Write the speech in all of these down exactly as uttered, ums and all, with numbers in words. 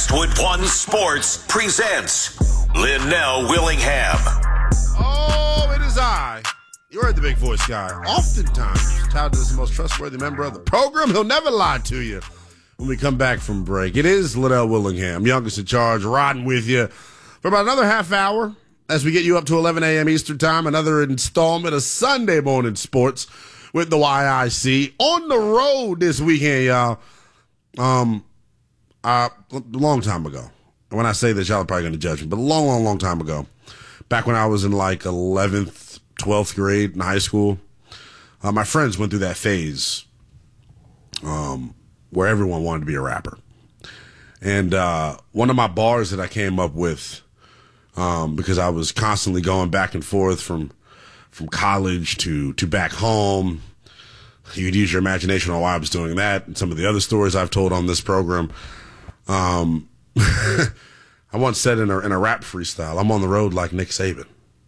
Westwood One Sports presents Linnell Willingham. Oh, it is I. You heard the big voice guy. Oftentimes, touted as the most trustworthy member of the program. He'll never lie to you when we come back from break. It is Linnell Willingham, youngest in charge, riding with you for about another half hour as we get you up to eleven a.m. Eastern Time. Another installment of Sunday Morning Sports with the Y I C. On the road this weekend, y'all. Um, uh, a long time ago. When I say this, y'all are probably going to judge me, but a long, long, long time ago, back when I was in like eleventh, twelfth grade in high school, uh, my friends went through that phase um, where everyone wanted to be a rapper. And uh, one of my bars that I came up with, um, because I was constantly going back and forth from from college to, to back home. You could use your imagination on why I was doing that and some of the other stories I've told on this program. Um, I once said in a, in a rap freestyle, I'm on the road like Nick Saban.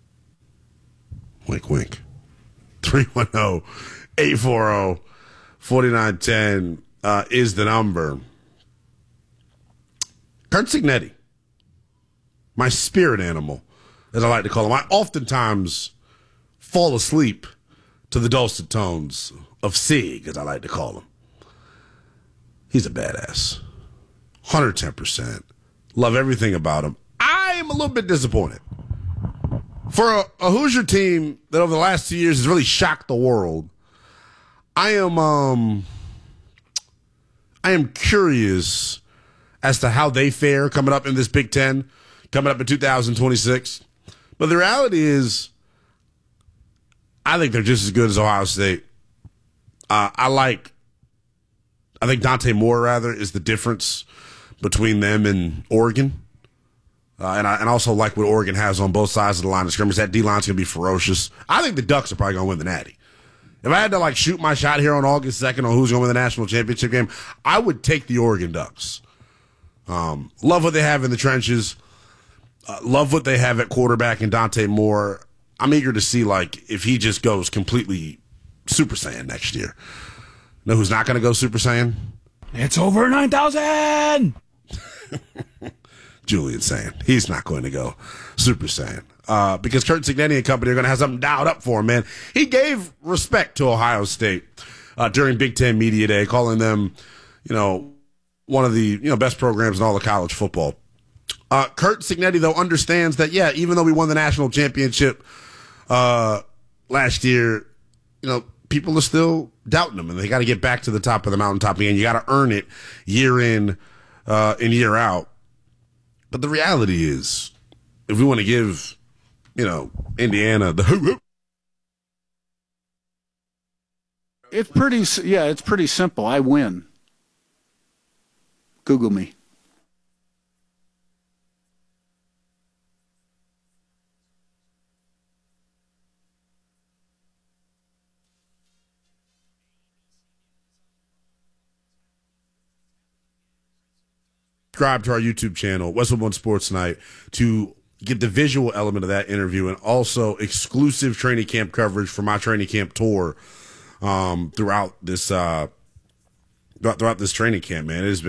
Wink, wink. three one zero, eight four zero, four nine one zero uh, is the number. Curt Cignetti, my spirit animal, as I like to call him. I oftentimes fall asleep to the dulcet tones of Sig, as I like to call him. He's a badass. one hundred ten percent. Love everything about him. I'm a little bit disappointed. For a, a Hoosier team that over the last two years has really shocked the world, I am um, I am curious as to how they fare coming up in this Big Ten, coming up in two thousand twenty-six. But the reality is, I think they're just as good as Ohio State. Uh, I like, I think Dante Moore, rather, is the difference between them and Oregon. Uh, and I and also like what Oregon has on both sides of the line of scrimmage. That D-line's going to be ferocious. I think the Ducks are probably going to win the Natty. If I had to, like, shoot my shot here on August second on who's going to win the national championship game, I would take the Oregon Ducks. Um, love what they have in the trenches. Uh, love what they have at quarterback in Dante Moore. I'm eager to see, like, if he just goes completely Super Saiyan next year. Know who's not going to go Super Saiyan? It's over nine thousand! Julian Saiyan. He's not going to go Super Saiyan. Uh, because Curt Cignetti and company are going to have something dialed up for him, man. He gave respect to Ohio State uh, during Big Ten Media Day, calling them, you know, one of the you know best programs in all of college football. Uh, Curt Cignetti, though, understands that, yeah, even though we won the national championship uh, last year, you know, people are still doubting them, and they got to get back to the top of the mountaintop again. You got to earn it year in uh, and year out. But the reality is, if we want to give, you know, Indiana the hoo-hoo. It's pretty, yeah, it's pretty simple. I win. Google me. Subscribe to our YouTube channel, Westwood One Sports Night, to get the visual element of that interview and also exclusive training camp coverage for my training camp tour um, throughout this uh, throughout this training camp. Man, it has been